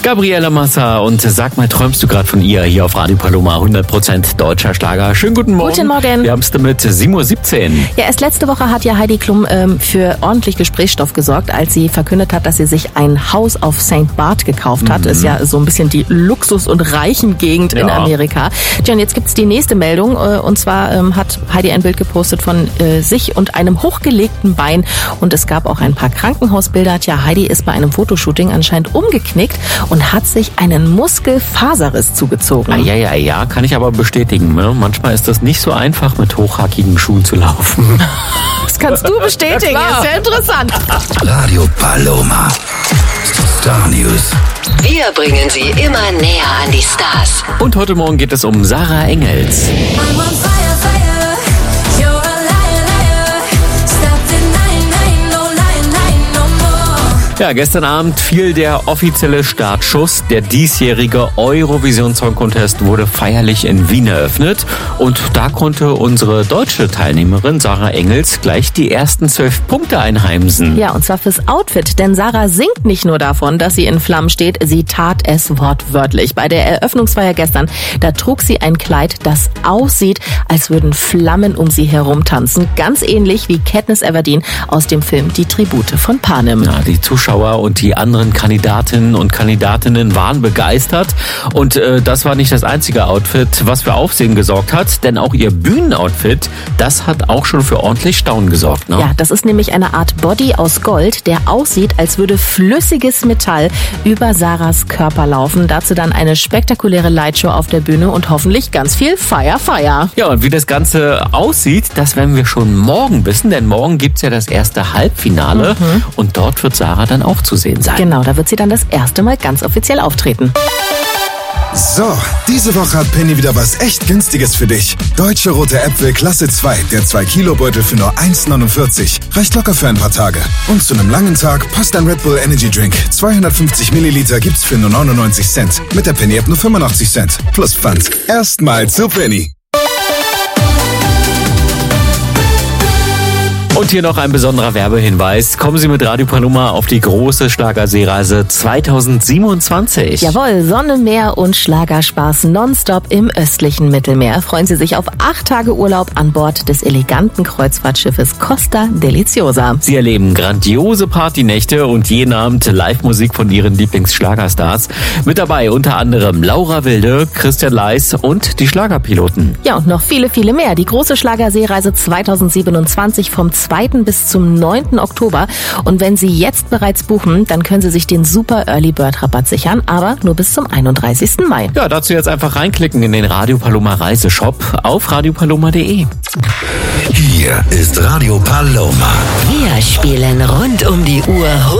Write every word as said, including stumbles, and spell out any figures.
Gabriela Massa, und sag mal, träumst du gerade von ihr hier auf Radio Paloma, hundert Prozent deutscher Schlager. Schönen guten Morgen. Guten Morgen. Wir haben es damit sieben Uhr siebzehn. Ja, erst letzte Woche hat ja Heidi Klum ähm, für ordentlich Gesprächsstoff gesorgt, als sie verkündet hat, dass sie sich ein Haus auf Sankt Barth gekauft hat. Mhm. Ist ja so ein bisschen die Luxus- und Reichengegend ja. in Amerika. Tja, und jetzt gibt's die nächste Meldung. Äh, und zwar ähm, hat Heidi ein Bild gepostet von äh, sich und einem hochgelegten Bein. Und es gab auch ein paar Krankenhausbilder. Tja, Heidi ist bei einem Fotoshooting anscheinend umgeknickt und hat sich einen Muskelfaserriss zugezogen. Ah, ja, ja, ja, kann ich aber bestätigen. Ne? Manchmal ist das nicht so einfach, mit hochhackigen Schuhen zu laufen. Das kannst du bestätigen, ja, ist sehr interessant. Radio Paloma. Star News. Wir bringen sie immer näher an die Stars. Und heute Morgen geht es um Sarah Engels. Ja, gestern Abend fiel der offizielle Startschuss. Der diesjährige Eurovision Song Contest wurde feierlich in Wien eröffnet. Und da konnte unsere deutsche Teilnehmerin Sarah Engels gleich die ersten zwölf Punkte einheimsen. Ja, und zwar fürs Outfit. Denn Sarah singt nicht nur davon, dass sie in Flammen steht, sie tat es wortwörtlich. Bei der Eröffnungsfeier gestern, da trug sie ein Kleid, das aussieht, als würden Flammen um sie herum tanzen. Ganz ähnlich wie Katniss Everdeen aus dem Film Die Tribute von Panem. Ja, die Zuschauer und die anderen Kandidatinnen und Kandidatinnen waren begeistert. Und äh, das war nicht das einzige Outfit, was für Aufsehen gesorgt hat, denn auch ihr Bühnenoutfit, das hat auch schon für ordentlich Staunen gesorgt. Ne? Ja, das ist nämlich eine Art Body aus Gold, der aussieht, als würde flüssiges Metall über Sarahs Körper laufen. Dazu dann eine spektakuläre Lightshow auf der Bühne und hoffentlich ganz viel Feier, Feier. Ja, und wie das Ganze aussieht, das werden wir schon morgen wissen, denn morgen gibt's ja das erste Halbfinale mhm. und dort wird Sarah dann auch zu sehen sein. Genau, da wird sie dann das erste Mal ganz offiziell auftreten. So, diese Woche hat Penny wieder was echt Günstiges für dich. Deutsche Rote Äpfel Klasse zwei, der zwei Kilo Beutel für nur eins neunundvierzig. Reicht locker für ein paar Tage. Und zu einem langen Tag passt ein Red Bull Energy Drink. zweihundertfünfzig Milliliter gibt's für nur neunundneunzig Cent. Mit der Penny App nur fünfundachtzig Cent. Plus Pfand. Erstmal zu Penny. Und hier noch ein besonderer Werbehinweis. Kommen Sie mit Radio Paloma auf die große Schlagerseereise zweitausendsiebenundzwanzig. Jawohl, Sonne, Meer und Schlagerspaß nonstop im östlichen Mittelmeer. Freuen Sie sich auf acht Tage Urlaub an Bord des eleganten Kreuzfahrtschiffes Costa Deliciosa. Sie erleben grandiose Partynächte und jeden Abend Live-Musik von Ihren Lieblingsschlagerstars. Mit dabei unter anderem Laura Wilde, Christian Leis und die Schlagerpiloten. Ja, und noch viele, viele mehr. Die große Schlagerseereise zweitausendsiebenundzwanzig vom zweiten bis zum neunten Oktober. Und wenn Sie jetzt bereits buchen, dann können Sie sich den Super Early Bird Rabatt sichern, aber nur bis zum einunddreißigsten Mai. Ja, dazu jetzt einfach reinklicken in den Radio Paloma Reiseshop auf radio paloma punkt de. Hier ist Radio Paloma. Wir spielen rund um die Uhr